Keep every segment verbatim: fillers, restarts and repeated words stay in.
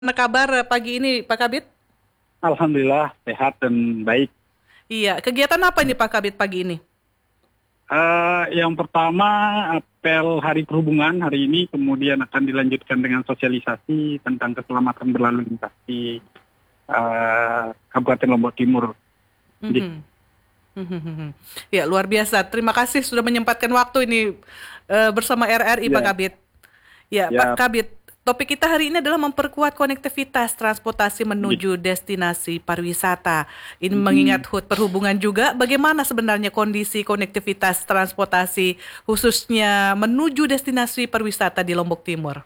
Mana kabar eh, pagi ini, Pak Kabit? Alhamdulillah sehat dan baik. Iya, kegiatan apa ini Pak Kabit pagi ini? Eh, yang pertama apel Hari Perhubungan hari ini, kemudian akan dilanjutkan dengan sosialisasi tentang keselamatan berlalu lintas di eh, Kabupaten Lombok Timur. Jadi, Mhm. Mhm. Ya, luar biasa. Terima kasih sudah menyempatkan waktu ini eh, bersama R R I, Pak ya, Kabit. Ya, Pak ya, Kabit, topik kita hari ini adalah memperkuat konektivitas transportasi gitu. menuju destinasi pariwisata. Ini Mm, mengingat H U T Perhubungan juga, bagaimana sebenarnya kondisi konektivitas transportasi khususnya menuju destinasi pariwisata di Lombok Timur?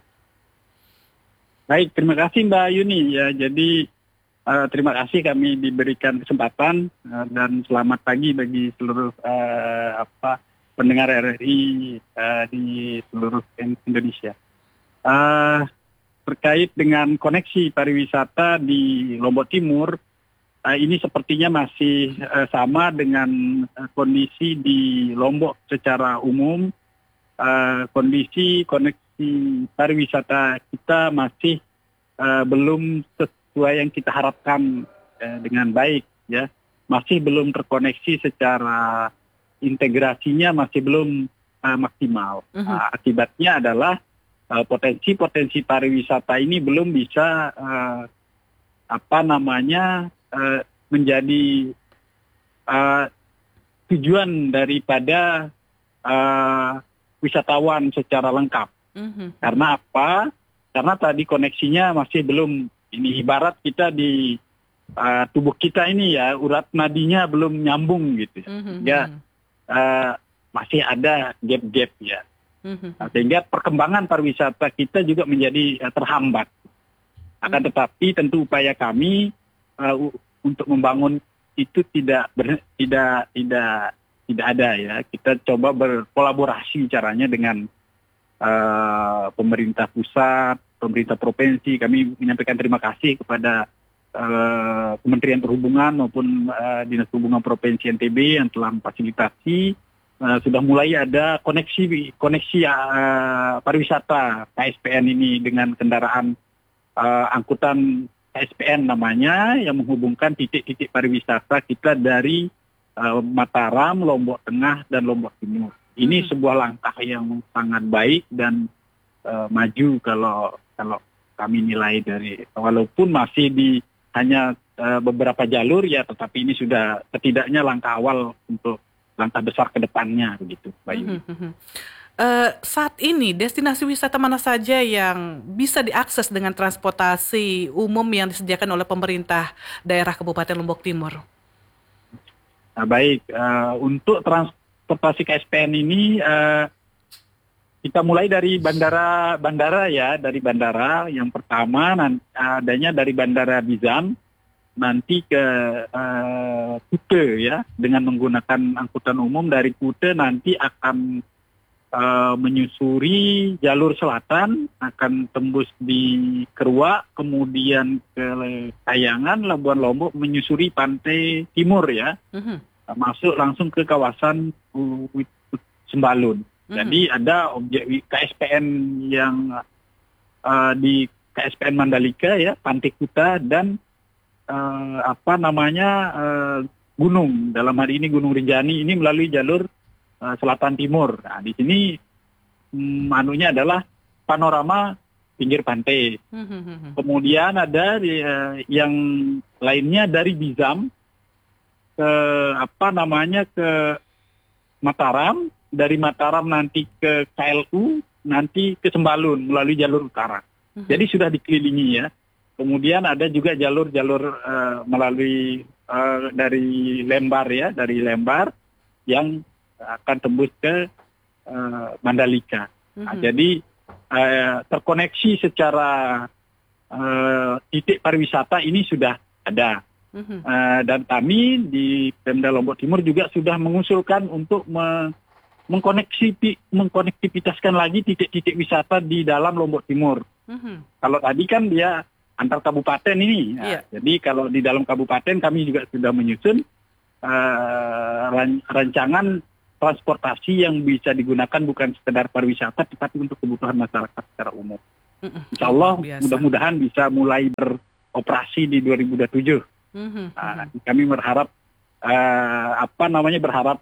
Baik, terima kasih Mbak Yuni. Ya, jadi eh, terima kasih kami diberikan kesempatan eh, dan selamat pagi bagi seluruh eh, apa pendengar R R I eh, di seluruh Indonesia. Eh, Terkait dengan koneksi pariwisata di Lombok Timur, eh, ini sepertinya masih eh, sama dengan eh, kondisi di Lombok secara umum. Eh, kondisi koneksi pariwisata kita masih eh, belum sesuai yang kita harapkan eh, dengan baik, ya. Masih belum terkoneksi secara integrasinya masih belum eh, maksimal. Mhm. Ah, akibatnya adalah eh, potensi-potensi pariwisata ini belum bisa eh, apa namanya eh, menjadi eh, tujuan daripada eh, wisatawan secara lengkap. Mhm. Mhm. Karena apa? Karena tadi koneksinya masih belum. Ini ibarat kita di eh, tubuh kita ini ya, urat nadinya belum nyambung gitu. Mhm. Sehingga Mhm. eh, masih ada gap-gap ya. Mhm. Nah, sehingga perkembangan pariwisata kita juga menjadi eh, terhambat. Akan Mhm. tetapi tentu upaya kami uh, u- untuk membangun itu tidak ber, tidak tidak tidak ada ya. Kita coba berkolaborasi caranya dengan uh, pemerintah pusat, pemerintah provinsi. Kami menyampaikan terima kasih kepada uh, Kementerian Perhubungan maupun uh, Dinas Perhubungan Provinsi N T B yang telah memfasilitasi. Uh, sudah mulai ada koneksi koneksi uh, pariwisata K S P N ini dengan kendaraan uh, angkutan S P N namanya yang menghubungkan titik-titik pariwisata kita dari uh, Mataram, Lombok Tengah, dan Lombok Timur. Ini Mhm. sebuah langkah yang sangat baik dan uh, maju kalau kalau kami nilai dari walaupun masih di hanya uh, beberapa jalur ya, tetapi ini sudah setidaknya langkah awal untuk langkah besar ke depannya begitu, Mbak Yuni. Mhm. Mhm. Eh, saat ini destinasi wisata mana saja yang bisa diakses dengan transportasi umum yang disediakan oleh pemerintah daerah Kabupaten Lombok Timur? Nah, baik, uh, untuk transportasi K S P N ini uh, kita mulai dari bandara bandara ya, dari bandara yang pertama nan- adanya dari Bandara Bizam nanti ke eh, Kute ya, dengan menggunakan angkutan umum dari Kute nanti akan eh, menyusuri jalur selatan, akan tembus di Keruak, kemudian ke Kayangan, Labuan Lombok, menyusuri pantai timur ya, Mhm. masuk langsung ke kawasan U- U- Sembalun. Mhm. Jadi ada objek wi- K S P N yang eh, di K S P N Mandalika ya, Pantai Kuta, dan eh, apa namanya eh, gunung. Dalam hari ini Gunung Rinjani ini melalui jalur eh, selatan timur. Nah, di sini hmm, anunya adalah panorama pinggir pantai. Mhm. Mhm. Kemudian ada di, eh, yang lainnya dari Bizam ke apa namanya ke Mataram, dari Mataram nanti ke K L U, nanti ke Sembalun melalui jalur utara. Mhm. Jadi sudah dikelilingi ya. Kemudian ada juga jalur-jalur eh, melalui eh, dari Lembar ya, dari Lembar yang akan tembus ke eh, Mandalika. Nah, Mhm. jadi eh, terkoneksi secara eh, titik pariwisata ini sudah ada. Mhm. Eh, dan kami di Pemda Lombok Timur juga sudah mengusulkan untuk me- mengkoneksi mengkonektivitaskan lagi titik-titik wisata di dalam Lombok Timur. Mhm. Kalau tadi kan dia antar kabupaten ini. Nah, Iya. jadi kalau di dalam kabupaten kami juga sudah menyusun eh, ran- rancangan transportasi yang bisa digunakan bukan sekedar pariwisata tetapi untuk kebutuhan masyarakat secara umum. Mhm, Insya luar Allah biasa. mudah-mudahan bisa mulai beroperasi di dua ribu dua puluh tujuh. Mhm, Nah, mhm. kami berharap eh, apa namanya berharap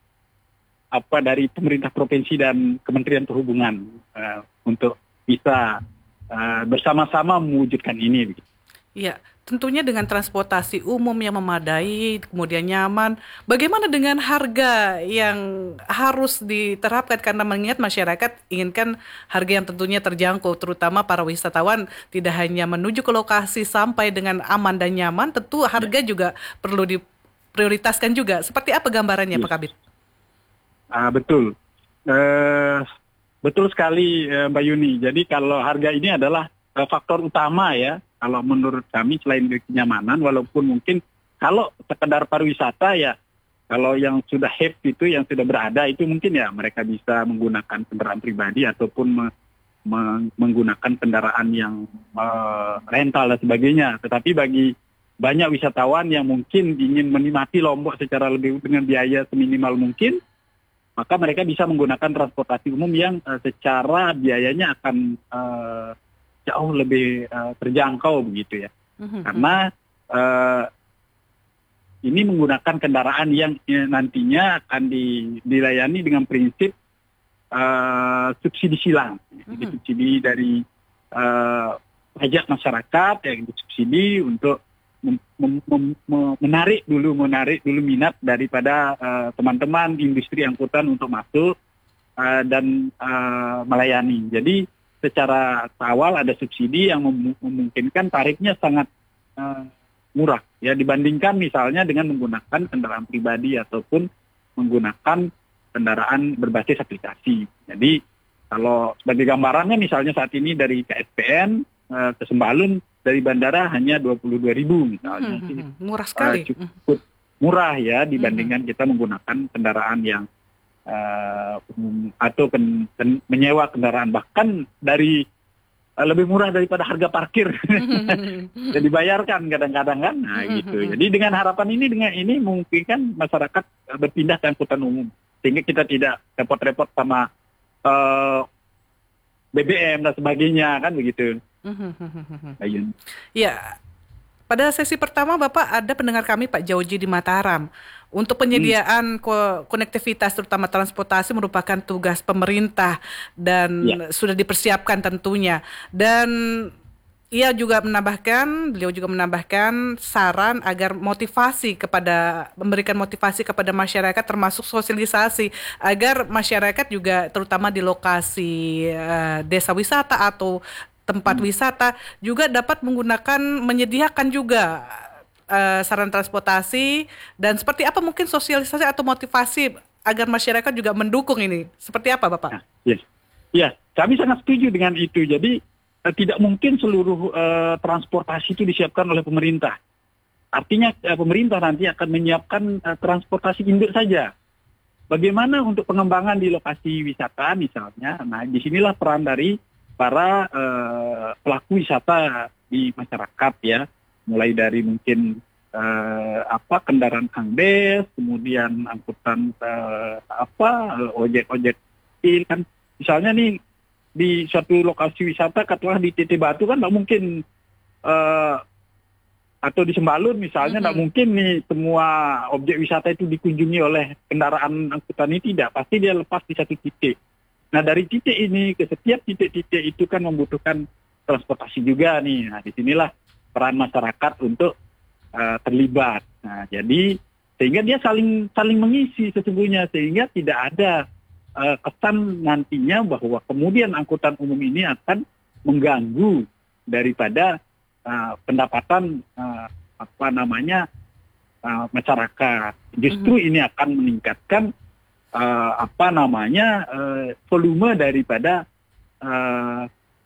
apa dari pemerintah provinsi dan Kementerian Perhubungan eh, untuk bisa eh, bersama-sama mewujudkan ini. Iya, tentunya dengan transportasi umum yang memadai, kemudian nyaman. Bagaimana dengan harga yang harus diterapkan karena mengingat masyarakat inginkan harga yang tentunya terjangkau, terutama para wisatawan tidak hanya menuju ke lokasi sampai dengan aman dan nyaman, tentu Ya, harga juga perlu diprioritaskan juga. Seperti apa gambarannya, Pak yes. Kabit? Ah, betul. Eh, betul sekali eh, Mbak Yuni. Jadi kalau harga ini adalah eh, faktor utama ya. Kalau menurut kami selain dari kenyamanan, walaupun mungkin kalau sekedar pariwisata ya, kalau yang sudah have itu, yang sudah berada itu mungkin ya mereka bisa menggunakan kendaraan pribadi ataupun me- me- menggunakan kendaraan yang eh, rental dan sebagainya. Tetapi bagi banyak wisatawan yang mungkin ingin menikmati Lombok secara lebih dengan biaya seminimal mungkin, maka mereka bisa menggunakan transportasi umum yang uh, secara biayanya akan uh, jauh lebih uh, terjangkau begitu ya. Mhm, mhm. Karena uh, ini menggunakan kendaraan yang eh, nantinya akan di, dilayani dengan prinsip uh, subsidi silang. Jadi Mhm. subsidi dari uh, pajak masyarakat yang disubsidi untuk mem- mem- mem- mem- menarik dulu menarik dulu minat daripada uh, teman-teman industri angkutan untuk masuk uh, dan uh, melayani. Jadi secara awal ada subsidi yang mem- memungkinkan tarifnya sangat uh, murah ya dibandingkan misalnya dengan menggunakan kendaraan pribadi ataupun menggunakan kendaraan berbasis aplikasi. Jadi kalau sebagai gambarannya misalnya saat ini dari K S P N uh, ke Sembalun dari bandara hanya dua puluh dua ribu Mhm, misalnya sih mhm. Murah uh, sekali. Mhm, cukup murah ya mhm. dibandingkan kita menggunakan kendaraan yang uh, umum atau ken, ken, menyewa kendaraan bahkan dari uh, lebih murah daripada harga parkir yang dibayarkan kadang-kadang kan, nah Mhm, gitu. mhm. Jadi dengan harapan ini dengan ini mungkin kan masyarakat uh, berpindah ke angkutan umum sehingga kita tidak repot-repot sama uh, B B M dan sebagainya kan begitu. Mhm, mhm, mhm. Ayun. Ya, pada sesi pertama Bapak ada pendengar kami Pak Jauji di Mataram. Untuk Hmm, penyediaan ko- konektivitas terutama transportasi merupakan tugas pemerintah dan ya. sudah dipersiapkan tentunya. Dan ia juga menambahkan, beliau juga menambahkan saran agar motivasi kepada memberikan motivasi kepada masyarakat termasuk sosialisasi agar masyarakat juga terutama di lokasi eh, desa wisata atau tempat Hmm, wisata juga dapat menggunakan menyediakan juga eh, saran transportasi dan seperti apa mungkin sosialisasi atau motivasi agar masyarakat juga mendukung ini. Seperti apa, Bapak? nah, yes. Ya, kami sangat setuju dengan itu. Jadi eh, tidak mungkin seluruh eh, transportasi itu disiapkan oleh pemerintah. Artinya eh, pemerintah nanti akan menyiapkan eh, transportasi induk saja. Bagaimana untuk pengembangan di lokasi wisata misalnya? Nah, disinilah peran dari para eh, pelaku wisata di masyarakat ya, mulai dari mungkin eh, apa kendaraan angdes, kemudian angkutan eh, apa eh, ojek-ojek kecil kan, misalnya nih di suatu lokasi wisata, katakanlah di Titik Batu kan nggak mungkin eh, atau di Sembalun misalnya nggak Mhm. mungkin nih semua objek wisata itu dikunjungi oleh kendaraan angkutan ini, tidak, pasti dia lepas di satu titik. Nah dari titik ini ke setiap titik-titik itu kan membutuhkan transportasi juga nih. Nah disinilah peran masyarakat untuk uh, terlibat. Nah jadi sehingga dia saling saling mengisi sesungguhnya sehingga tidak ada uh, kesan nantinya bahwa kemudian angkutan umum ini akan mengganggu daripada uh, pendapatan uh, apa namanya uh, masyarakat. Justru Mhm. ini akan meningkatkan uh, apa namanya uh, volume daripada uh,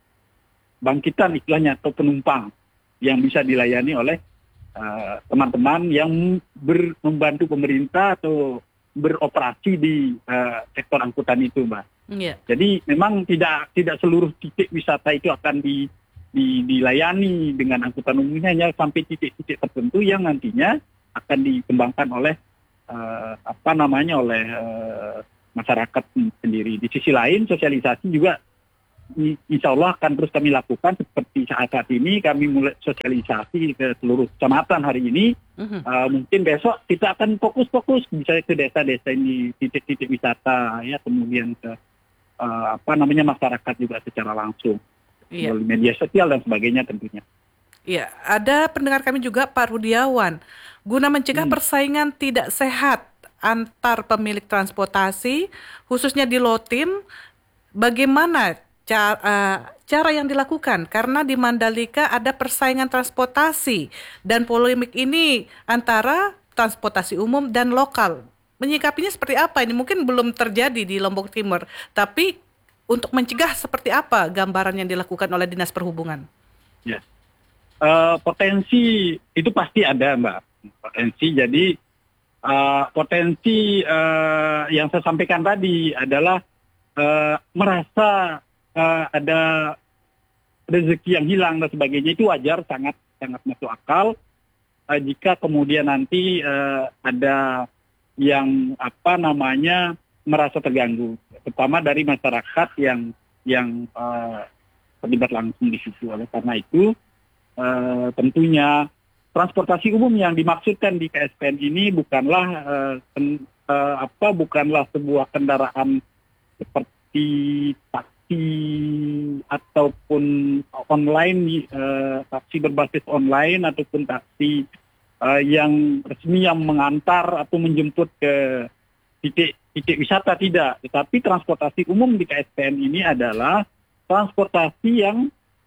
bangkitan istilahnya atau penumpang yang bisa dilayani oleh uh, teman-teman yang ber, membantu pemerintah atau beroperasi di uh, sektor angkutan itu, Mbak. Iya. Jadi memang tidak tidak seluruh titik wisata itu akan di, di dilayani dengan angkutan umumnya, hanya sampai titik-titik tertentu yang nantinya akan dikembangkan oleh uh, apa namanya oleh uh, masyarakat sendiri. Di sisi lain sosialisasi juga i- insya Allah akan terus kami lakukan seperti saat-saat ini kami mulai sosialisasi ke seluruh kecamatan hari ini. Mhm. Uh, mungkin besok kita akan fokus-fokus bisa ke desa-desa ini, titik-titik wisata ya, kemudian ke uh, apa namanya masyarakat juga secara langsung Iya. melalui media sosial dan sebagainya tentunya. Iya, ada pendengar kami juga Pak Rudiawan. Guna mencegah Hmm. persaingan tidak sehat antar pemilik transportasi, khususnya di Lotim, bagaimana cara, eh, cara yang dilakukan? Karena di Mandalika ada persaingan transportasi dan polemik ini antara transportasi umum dan lokal. Menyikapinya seperti apa? Ini mungkin belum terjadi di Lombok Timur, tapi untuk mencegah seperti apa gambaran yang dilakukan oleh Dinas Perhubungan? Ya. Eh, potensi itu pasti ada, Mbak. Potensi jadi eh, potensi eh, yang saya sampaikan tadi adalah eh, merasa eh, ada rezeki yang hilang dan sebagainya, itu wajar, sangat sangat masuk akal. Eh, jika kemudian nanti eh, ada yang apa namanya merasa terganggu, terutama dari masyarakat yang yang eh, terlibat langsung di situ. Oleh karena itu Uh, tentunya transportasi umum yang dimaksudkan di K S P N ini bukanlah uh, ken, uh, apa bukanlah sebuah kendaraan seperti taksi ataupun online, uh, taksi berbasis online ataupun taksi uh, yang resmi yang mengantar atau menjemput ke titik titik wisata, tidak. Tetapi transportasi umum di K S P N ini adalah transportasi yang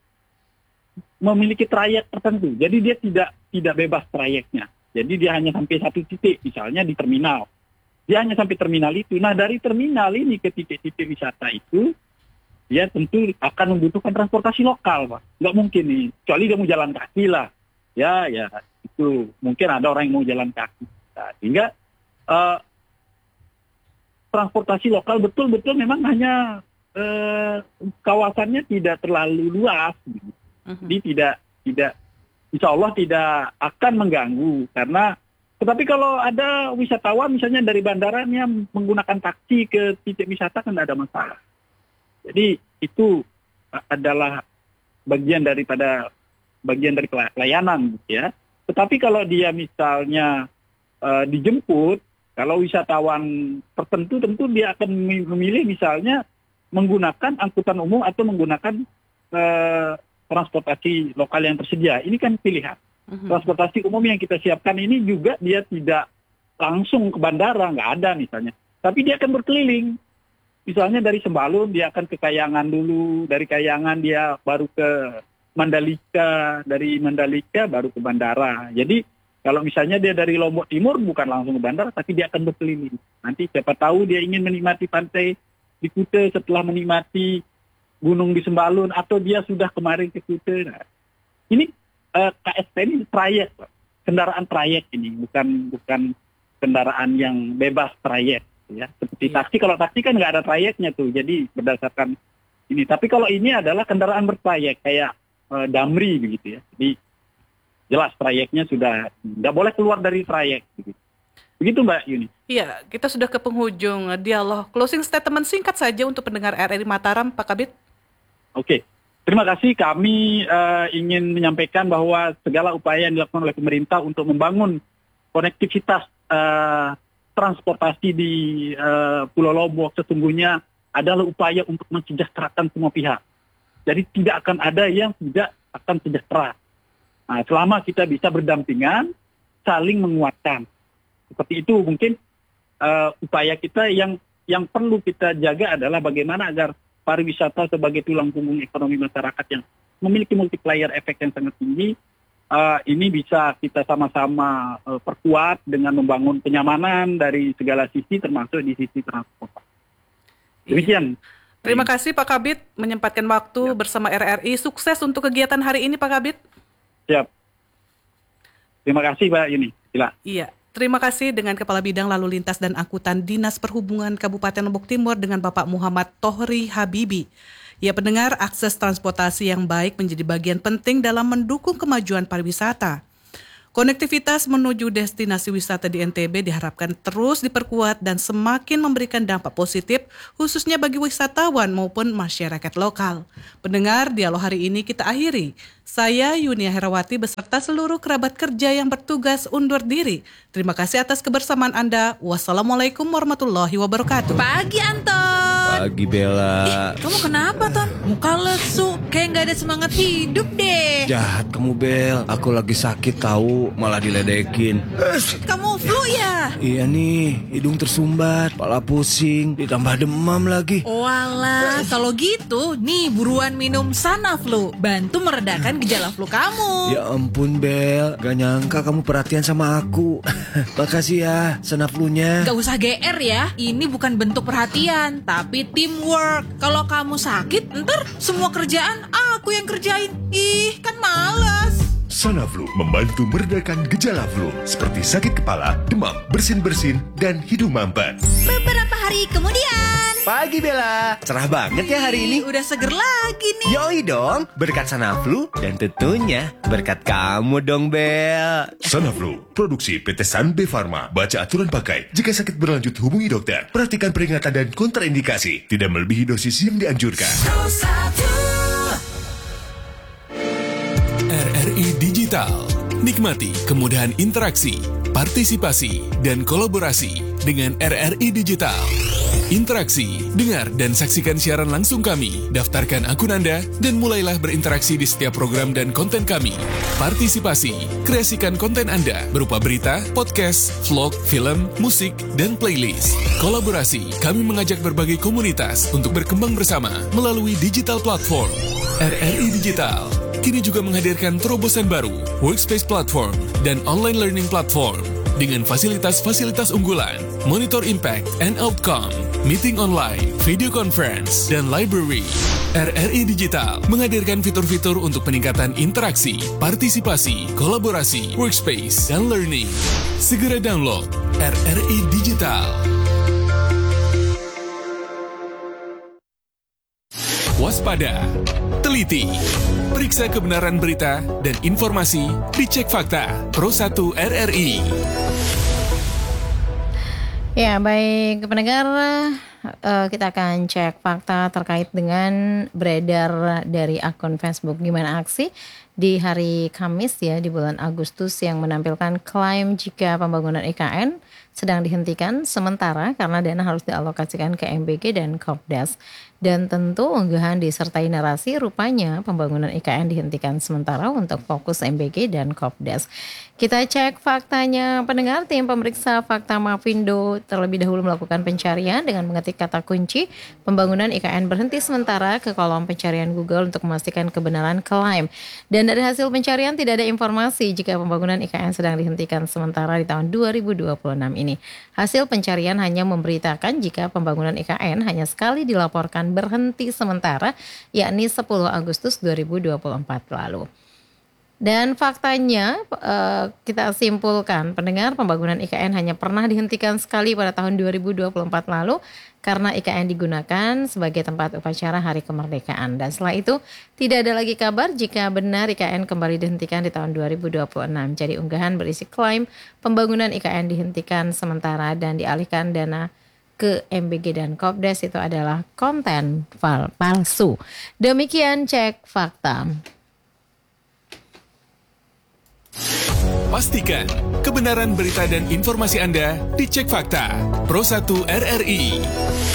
memiliki trayek tertentu. Jadi dia tidak tidak bebas trayeknya. Jadi dia hanya sampai satu titik, misalnya di terminal. Dia hanya sampai terminal itu. Nah, dari terminal ini ke titik-titik wisata itu, dia tentu akan membutuhkan transportasi lokal, Pak. Nggak mungkin nih, kecuali dia mau jalan kaki lah. Ya, ya, itu mungkin ada orang yang mau jalan kaki. Nah, sehingga uh, transportasi lokal betul-betul memang hanya uh, kawasannya tidak terlalu luas, gitu. Jadi tidak tidak insya Allah tidak akan mengganggu, karena tetapi kalau ada wisatawan misalnya dari bandaranya menggunakan taksi ke titik wisata kan tidak ada masalah. Jadi itu adalah bagian daripada bagian dari pelayanan, ya. Tetapi kalau dia misalnya uh, dijemput, kalau wisatawan tertentu tentu dia akan memilih misalnya menggunakan angkutan umum atau menggunakan uh, transportasi lokal yang tersedia. Ini kan pilihan. Uh-huh. Transportasi umum yang kita siapkan ini juga dia tidak langsung ke bandara, nggak ada misalnya. Tapi dia akan berkeliling. Misalnya dari Sembalun dia akan ke Kayangan dulu, dari Kayangan dia baru ke Mandalika, dari Mandalika baru ke bandara. Jadi kalau misalnya dia dari Lombok Timur bukan langsung ke bandara, tapi dia akan berkeliling. Nanti siapa tahu dia ingin menikmati pantai di Kuta setelah menikmati gunung di Sembalun, atau dia sudah kemarin ke Kuta. Nah, ini uh, K S P ini trayek, kendaraan trayek ini, bukan bukan kendaraan yang bebas trayek, ya. Seperti Iya. taksi, kalau taksi kan nggak ada trayeknya tuh, jadi berdasarkan ini. Tapi kalau ini adalah kendaraan bertrayek kayak uh, Damri begitu, ya. Jadi jelas trayeknya sudah nggak boleh keluar dari trayek. Begitu, begitu Mbak Yuni. Iya, kita sudah ke penghujung dialog. Closing statement singkat saja untuk pendengar R R I Mataram, Pak Kabid. Oke, terima kasih. Kami uh, ingin menyampaikan bahwa segala upaya yang dilakukan oleh pemerintah untuk membangun konektivitas uh, transportasi di uh, Pulau Lombok sesungguhnya adalah upaya untuk mensejahterakan semua pihak. Jadi tidak akan ada yang tidak akan sejahtera. Nah, selama kita bisa berdampingan, saling menguatkan. Seperti itu mungkin uh, upaya kita yang yang perlu kita jaga adalah bagaimana agar pariwisata sebagai tulang punggung ekonomi masyarakat yang memiliki multiplier efek yang sangat tinggi, uh, ini bisa kita sama-sama uh, perkuat dengan membangun kenyamanan dari segala sisi, termasuk di sisi transportasi. Demikian. Terima kasih Pak Kabid menyempatkan waktu ya. bersama R R I. Sukses untuk kegiatan hari ini Pak Kabid. Siap. Terima kasih Pak Yuni. Sila. Iya. Terima kasih dengan Kepala Bidang Lalu Lintas dan Angkutan Dinas Perhubungan Kabupaten Lombok Timur dengan Bapak Muhammad Tohri Habibi. Ya pendengar, akses transportasi yang baik menjadi bagian penting dalam mendukung kemajuan pariwisata. Konektivitas menuju destinasi wisata di N T B diharapkan terus diperkuat dan semakin memberikan dampak positif khususnya bagi wisatawan maupun masyarakat lokal. Pendengar, dialog hari ini kita akhiri. Saya Yunia Herawati beserta seluruh kerabat kerja yang bertugas undur diri. Terima kasih atas kebersamaan Anda. Wassalamualaikum warahmatullahi wabarakatuh. Pagi Anton. Pagi Bella. Eh, kamu kenapa Ton? Muka lesu, kayak nggak ada semangat hidup deh. Jahat kamu Bel, aku lagi sakit tahu, malah diledekin. Kamu flu ya? Iya nih, hidung tersumbat, kepala pusing, ditambah demam lagi. Walah, kalau gitu, nih buruan minum Sanaflu, bantu meredakan gejala flu kamu. Ya ampun Bel, gak nyangka kamu perhatian sama aku. Makasih ya, Sanaflunya. Gak usah G R ya, ini bukan bentuk perhatian, tapi teamwork. Kalau kamu sakit, ntar semua kerjaan aku yang kerjain. Ih, kan malas. Sanaflu membantu meredakan gejala flu seperti sakit kepala, demam, bersin-bersin, dan hidung mampet. Beberapa hari kemudian. Pagi Bella, cerah banget ya hari ini. Udah seger lagi nih. Yoi dong, berkat Sanaflu dan tentunya berkat kamu dong Bel. Sanaflu, produksi P T San B Pharma. Baca aturan pakai. Jika sakit berlanjut hubungi dokter. Perhatikan peringatan dan kontraindikasi. Tidak melebihi dosis yang dianjurkan. R R I Digital. Nikmati kemudahan interaksi, partisipasi, dan kolaborasi dengan R R I Digital. Interaksi, dengar dan saksikan siaran langsung kami, daftarkan akun Anda, dan mulailah berinteraksi di setiap program dan konten kami. Partisipasi, kreasikan konten Anda berupa berita, podcast, vlog, film, musik, dan playlist. Kolaborasi, kami mengajak berbagai komunitas untuk berkembang bersama melalui digital platform. R R I Digital kini juga menghadirkan terobosan baru, workspace platform, dan online learning platform dengan fasilitas-fasilitas unggulan, monitor impact and outcome, meeting online, video conference, dan library. R R I Digital menghadirkan fitur-fitur untuk peningkatan interaksi, partisipasi, kolaborasi, workspace, dan learning. Segera download R R I Digital. Waspada, teliti, periksa kebenaran berita dan informasi, dicek fakta, Pro satu R R I. Ya, baik pendengar, uh, kita akan cek fakta terkait dengan beredar dari akun Facebook Gimana Aksi di hari Kamis ya, di bulan Agustus, yang menampilkan klaim jika pembangunan I K N sedang dihentikan sementara karena dana harus dialokasikan ke M B G dan Kopdas. Dan tentu unggahan disertai narasi rupanya pembangunan I K N dihentikan sementara untuk fokus M B G dan Kopdas. Kita cek faktanya pendengar. Tim pemeriksa fakta Mafindo terlebih dahulu melakukan pencarian dengan mengetik kata kunci pembangunan I K N berhenti sementara ke kolom pencarian Google untuk memastikan kebenaran klaim. Dan dari hasil pencarian tidak ada informasi jika pembangunan I K N sedang dihentikan sementara di tahun dua ribu dua puluh enam ini. Hasil pencarian hanya memberitakan jika pembangunan I K N hanya sekali dilaporkan berhenti sementara, yakni sepuluh Agustus dua ribu dua puluh empat lalu. Dan faktanya uh, kita simpulkan pendengar, pembangunan I K N hanya pernah dihentikan sekali pada tahun dua ribu dua puluh empat lalu karena I K N digunakan sebagai tempat upacara Hari Kemerdekaan. Dan setelah itu tidak ada lagi kabar jika benar I K N kembali dihentikan di tahun dua ribu dua puluh enam. Jadi unggahan berisi klaim pembangunan I K N dihentikan sementara dan dialihkan dana ke M B G dan Kopdas itu adalah konten fal- palsu. Demikian cek fakta. Pastikan kebenaran berita dan informasi Anda dicek fakta. Pro satu R R I.